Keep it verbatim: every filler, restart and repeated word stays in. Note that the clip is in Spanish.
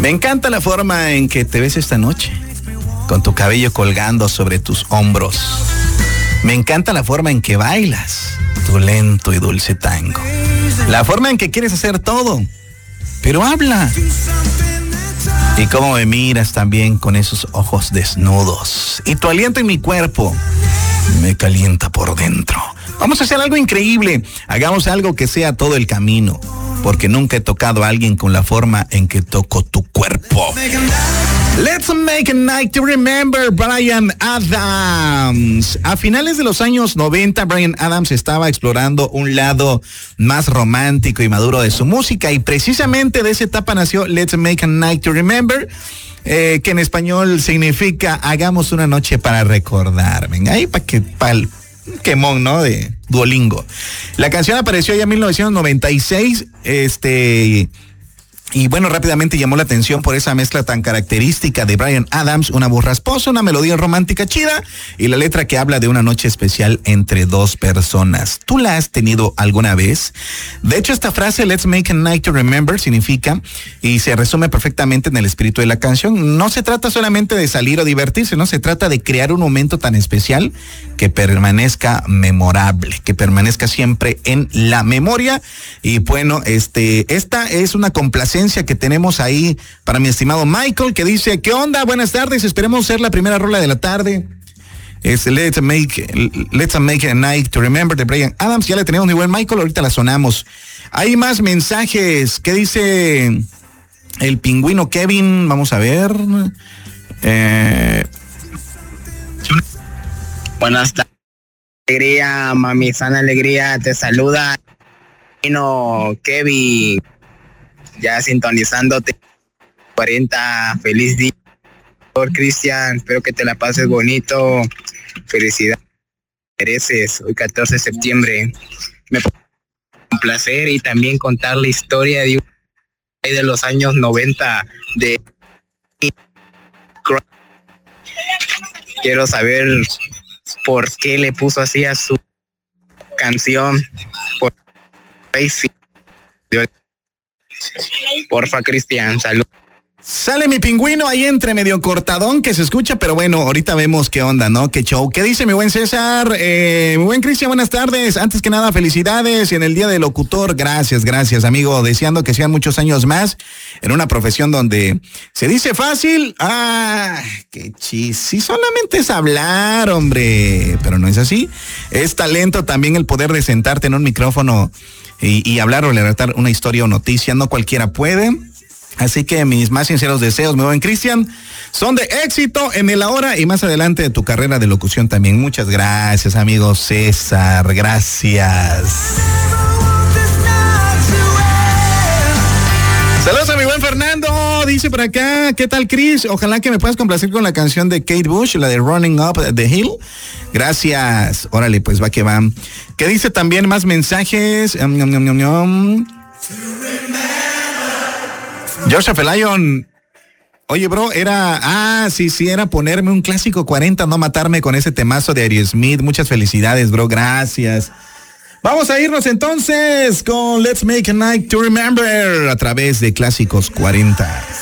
Me encanta la forma en que te ves esta noche, con tu cabello colgando sobre tus hombros. Me encanta la forma en que bailas tu lento y dulce tango. La forma en que quieres hacer todo, pero habla. Y cómo me miras también con esos ojos desnudos. Y tu aliento en mi cuerpo me calienta por dentro. Vamos a hacer algo increíble. Hagamos algo que sea todo el camino, porque nunca he tocado a alguien con la forma en que toco tu cuerpo. Let's make a night to remember, Bryan Adams. A finales de los años noventa, Bryan Adams estaba explorando un lado más romántico y maduro de su música, y precisamente de esa etapa nació Let's Make a Night to Remember, eh, que en español significa hagamos una noche para recordar. Venga, ahí para que para el quemón, ¿no? De Duolingo. La canción apareció ya en mil novecientos noventa y seis, este... Y bueno, rápidamente llamó la atención por esa mezcla tan característica de Bryan Adams, una voz rasposa, una melodía romántica chida y la letra que habla de una noche especial entre dos personas. ¿Tú la has tenido alguna vez? De hecho, esta frase, Let's Make a Night to Remember, significa y se resume perfectamente en el espíritu de la canción. No se trata solamente de salir o divertirse, no se trata de crear un momento tan especial que permanezca memorable, que permanezca siempre en la memoria. Y bueno, este, esta es una complacencia que tenemos ahí para mi estimado Michael, que dice, ¿qué onda? Buenas tardes, esperemos ser la primera rola de la tarde. Es Let's Make, Let's Make a Night to Remember de Bryan Adams. Ya le tenemos mi buen Michael, ahorita la sonamos. Hay más mensajes. ¿Qué dice el pingüino Kevin? Vamos a ver. Eh... Buenas tardes, alegría, mami, sana alegría, te saluda pingüino Kevin. Ya sintonizándote, cuarenta, feliz día, por Cristian, espero que te la pases bonito, felicidad, mereces, hoy catorce de septiembre, me un placer y también contar la historia de un de los años noventa de quiero saber por qué le puso así a su canción, por Facebook. Porfa, Cristian, salud. Sale mi pingüino ahí entre medio cortadón que se escucha, pero bueno, ahorita vemos qué onda, ¿no? Qué show. ¿Qué dice mi buen César? Eh, mi buen Cristian, buenas tardes. Antes que nada, felicidades en el Día del Locutor. Gracias, gracias, amigo. Deseando que sean muchos años más en una profesión donde se dice fácil. Ah, qué chis. Si solamente es hablar, hombre. Pero no es así. Es talento también el poder de sentarte en un micrófono y, y hablar o relatar una historia o noticia. No cualquiera puede. Así que mis más sinceros deseos, mi buen Cristian, son de éxito en el ahora y más adelante de tu carrera de locución también. Muchas gracias, amigo César, gracias. Saludos a mi buen Fernando, dice por acá, ¿qué tal, Chris? Ojalá que me puedas complacer con la canción de Kate Bush, la de Running Up the Hill. Gracias, órale, pues va que va. ¿Qué dice también más mensajes? Um, um, um, um, um. Joseph Lion, oye bro, era, ah, sí, sí, era ponerme un clásico cuarenta, no matarme con ese temazo de Aerosmith. Muchas felicidades, bro, gracias. Vamos a irnos entonces con Let's Make a Night to Remember a través de Clásicos cuarenta.